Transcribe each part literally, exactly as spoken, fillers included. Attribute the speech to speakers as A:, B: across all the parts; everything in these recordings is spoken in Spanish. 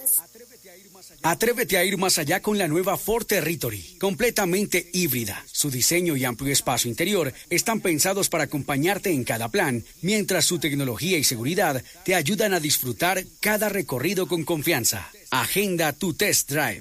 A: Atrévete a ir más allá con la nueva Ford Territory, completamente híbrida. Su diseño y amplio espacio interior están pensados para acompañarte en cada plan, mientras su tecnología y seguridad te ayudan a disfrutar cada recorrido con confianza. Agenda tu test drive.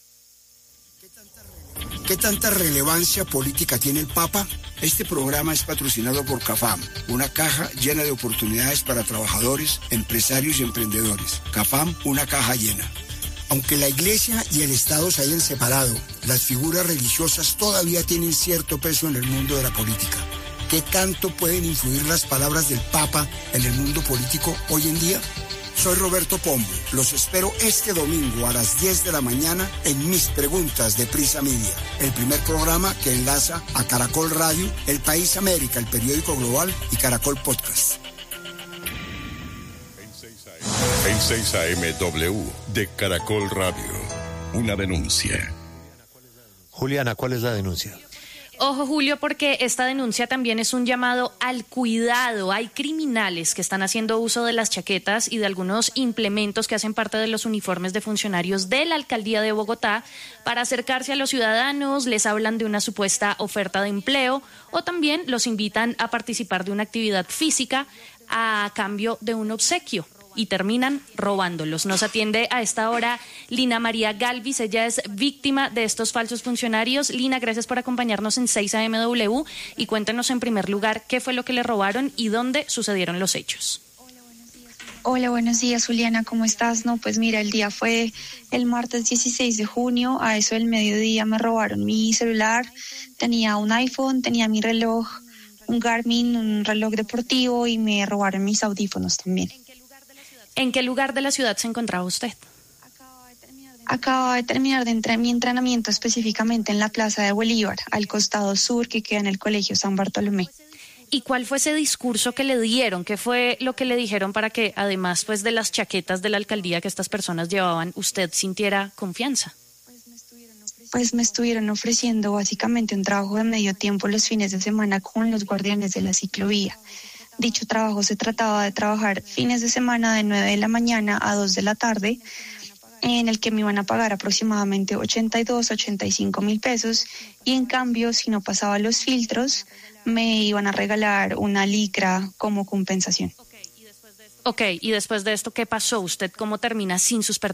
B: ¿Qué tanta relevancia política tiene el Papa? Este programa es patrocinado por CAFAM, una caja llena de oportunidades para trabajadores, empresarios y emprendedores. CAFAM, una caja llena. Aunque la Iglesia y el Estado se hayan separado, las figuras religiosas todavía tienen cierto peso en el mundo de la política. ¿Qué tanto pueden influir las palabras del Papa en el mundo político hoy en día? Soy Roberto Pombo. Los espero este domingo a las diez de la mañana en Mis Preguntas de Prisa Media, el primer programa que enlaza a Caracol Radio, El País América, el periódico global y Caracol Podcast.
C: En seis A M W de Caracol Radio, una denuncia.
D: Juliana, ¿cuál es la denuncia?
E: Ojo, Julio, porque esta denuncia también es un llamado al cuidado. Hay criminales que están haciendo uso de las chaquetas y de algunos implementos que hacen parte de los uniformes de funcionarios de la Alcaldía de Bogotá para acercarse a los ciudadanos, les hablan de una supuesta oferta de empleo o también los invitan a participar de una actividad física a cambio de un obsequio. Y terminan robándolos. Nos atiende a esta hora Lina María Galvis, ella es víctima de estos falsos funcionarios. Lina, gracias por acompañarnos en seis A M W y cuéntanos en primer lugar qué fue lo que le robaron y dónde sucedieron los hechos.
F: Hola, buenos días, Juliana, ¿cómo estás? No, pues mira, el día fue el martes dieciséis de junio, a eso del mediodía me robaron mi celular, tenía un iPhone, tenía mi reloj, un Garmin, un reloj deportivo y me robaron mis audífonos también.
E: ¿En qué lugar de la ciudad se encontraba usted?
F: Acabo de terminar de entre, mi entrenamiento específicamente en la Plaza de Bolívar, al costado sur que queda en el Colegio San Bartolomé.
E: ¿Y cuál fue ese discurso que le dieron? ¿Qué fue lo que le dijeron para que, además pues, de las chaquetas de la alcaldía que estas personas llevaban, usted sintiera confianza?
F: Pues me estuvieron ofreciendo básicamente un trabajo de medio tiempo los fines de semana con los guardianes de la ciclovía. Dicho trabajo se trataba de trabajar fines de semana de nueve de la mañana a dos de la tarde, en el que me iban a pagar aproximadamente ochenta y dos, ochenta y cinco mil pesos, y en cambio, si no pasaba los filtros, me iban a regalar una licra como compensación.
E: Ok, y después de esto, ¿qué pasó? ¿Usted cómo termina sin sus pertenencias?